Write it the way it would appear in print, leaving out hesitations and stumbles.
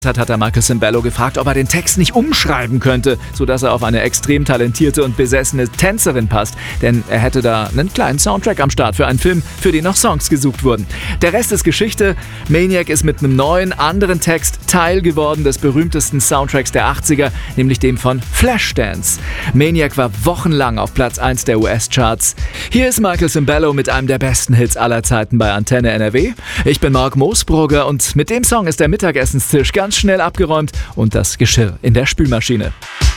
hat er Michael Sembello gefragt, ob er den Text nicht umschreiben könnte, sodass er auf eine extrem talentierte und besessene Tänzerin passt. Denn er hätte da einen kleinen Soundtrack am Start für einen Film, für den noch Songs gesucht wurden. Der Rest ist Geschichte. Maniac ist mit einem neuen, anderen Text Teil geworden des berühmtesten Soundtracks der 80er, nämlich dem von Flashdance. Maniac war wochenlang auf Platz 1 der US-Charts. Hier ist Michael Sembello mit einem der besten Hits aller Zeiten bei Antenne NRW. Ich bin Marc Moosbrugger und mit dem Song ist der Mittagessenstisch ganz schnell abgeräumt und das Geschirr in der Spülmaschine.